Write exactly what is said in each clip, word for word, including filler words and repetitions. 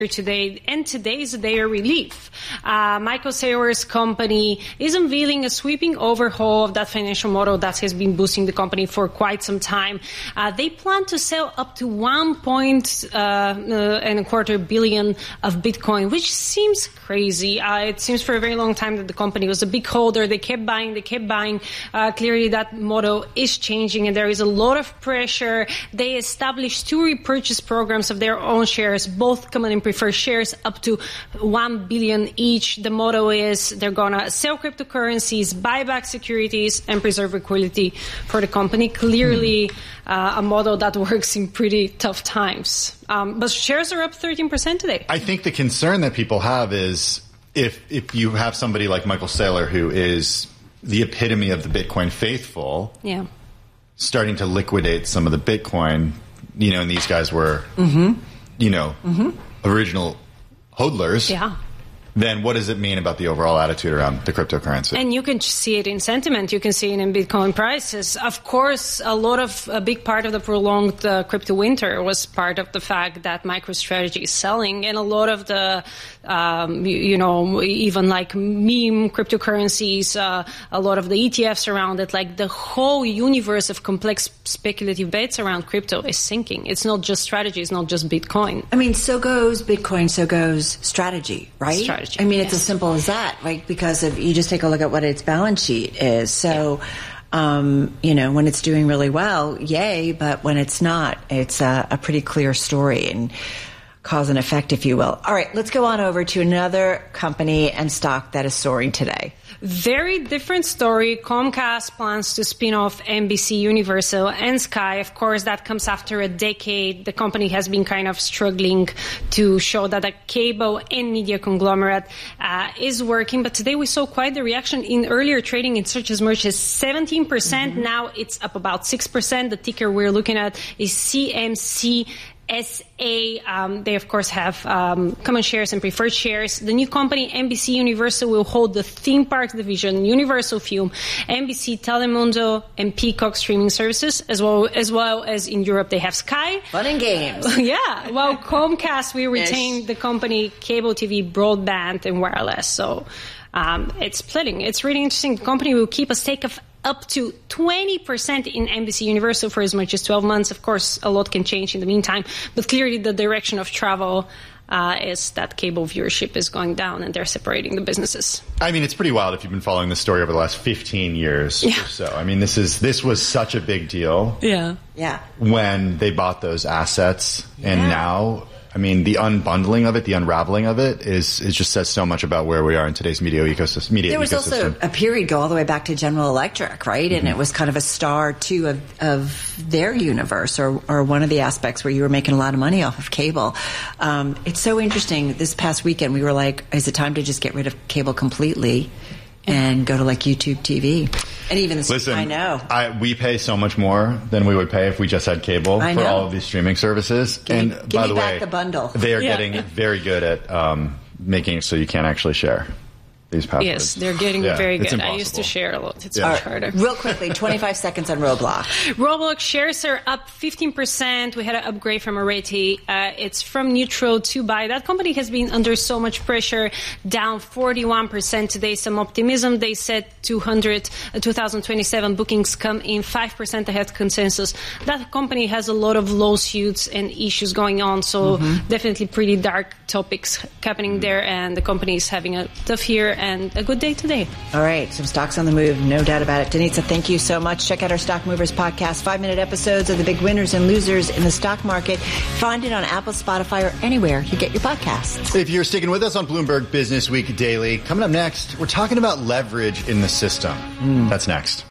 today, and today is a day of relief. Uh, Michael Saylor's company is unveiling a sweeping overhaul of that financial model that has been boosting the company for quite some time. Uh, they plan to sell up to one point uh, uh, and a quarter billion of Bitcoin, which seems crazy. Uh, it seems for a very long time that the company was a big holder. They kept buying, they kept buying. Uh, clearly that model is changing, and there is a lot of pressure. They established two repurchase programs of their own shares, both common and preferred shares, up to one billion each. The motto is they're going to sell cryptocurrencies, buy back securities, and preserve liquidity for the company. Clearly mm. uh, a model that works in pretty tough times. Um, but shares are up thirteen percent today. I think the concern that people have is if if you have somebody like Michael Saylor, who is the epitome of the Bitcoin faithful, yeah. starting to liquidate some of the Bitcoin, you know, and these guys were, mm-hmm. you know, mm-hmm. original hodlers, yeah. then what does it mean about the overall attitude around the cryptocurrency? And you can see it in sentiment. You can see it in Bitcoin prices. Of course, a lot of, a big part of the prolonged uh, crypto winter was part of the fact that MicroStrategy is selling, and a lot of the, um, you, you know, even like meme cryptocurrencies, uh, a lot of the E T Fs around it, like the whole universe of complex speculative bets around crypto is sinking. It's not just strategy. It's not just Bitcoin. I mean, so goes Bitcoin, so goes strategy, right? Strategy. I mean, yes. it's as simple as that, right? Because if you just take a look at what its balance sheet is. So, yeah. um, you know, when it's doing really well, yay, but when it's not, it's a, a pretty clear story and cause and effect, if you will. All right, let's go on over to another company and stock that is soaring today. Very different story. Comcast plans to spin off N B C Universal and Sky. Of course, that comes after a decade. The company has been kind of struggling to show that a cable and media conglomerate uh, is working. But today we saw quite the reaction in earlier trading. It surged as much as seventeen percent. Mm-hmm. Now it's up about six percent. The ticker we're looking at is C M C S A. Um, they, of course, have um, common shares and preferred shares. The new company, N B C Universal, will hold the theme parks division, Universal Film, N B C Telemundo, and Peacock streaming services, as well as well as in Europe they have Sky. Fun and games. Yeah. Well, Comcast will retain Ish. the company cable T V, broadband, and wireless. So um, it's splitting. It's really interesting. The company will keep a stake of up to twenty percent in N B C Universal for as much as twelve months. Of course, a lot can change in the meantime, but clearly the direction of travel uh, is that cable viewership is going down and they're separating the businesses. I mean, it's pretty wild if you've been following this story over the last fifteen years yeah. or so. I mean, this is this was such a big deal. Yeah. Yeah. When they bought those assets, and yeah. now, I mean, the unbundling of it, the unraveling of it is, it just says so much about where we are in today's media ecosystem. Media there was ecosystem. also a period go all the way back to General Electric, right? Mm-hmm. And it was kind of a star, too, of, of their universe, or, or one of the aspects where you were making a lot of money off of cable. Um, it's so interesting. This past weekend, we were like, is it time to just get rid of cable completely and go to like YouTube T V? And even this, Listen, I know. I, we pay so much more than we would pay if we just had cable I for know. all of these streaming services. Give and me, give by me the back way, the bundle. they are yeah. getting very good at um, making it so you can't actually share these passwords. Yes, they're getting yeah, very it's good. impossible. I used to share a lot. It's Yeah. much harder. Real quickly, twenty-five seconds on Roblox. Roblox shares are up fifteen percent. We had an upgrade from Arete. Uh, it's from neutral to buy. That company has been under so much pressure, down forty-one percent today. Some optimism. They said two hundred, uh, two thousand twenty-seven bookings come in five percent ahead consensus. That company has a lot of lawsuits and issues going on, so mm-hmm. definitely pretty dark topics happening there, and the company is having a tough year and a good day today. All right, some stocks on the move, no doubt about it. Denitza, thank you so much. Check out our Stock Movers podcast, five-minute episodes of the big winners and losers in the stock market. Find it on Apple, Spotify, or anywhere you get your podcasts. If you're sticking with us on Bloomberg Business Week Daily, coming up next, we're talking about leverage in the system. Mm. That's next.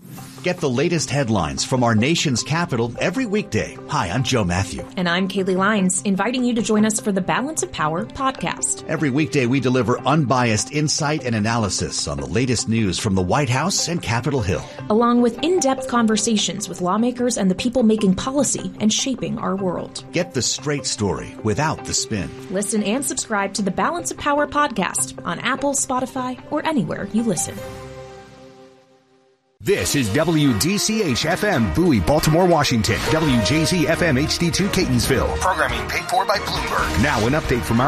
Get the latest headlines from our nation's capital every weekday. Hi, I'm Joe Matthew. And I'm Kaylee Lyons, inviting you to join us for the Balance of Power podcast. Every weekday, we deliver unbiased insight and analysis on the latest news from the White House and Capitol Hill, along with in-depth conversations with lawmakers and the people making policy and shaping our world. Get the straight story without the spin. Listen and subscribe to the Balance of Power podcast on Apple, Spotify, or anywhere you listen. This is W D C H F M, Bowie, Baltimore, Washington. W J Z F M H D two, Catonsville. Programming paid for by Bloomberg. Now an update from our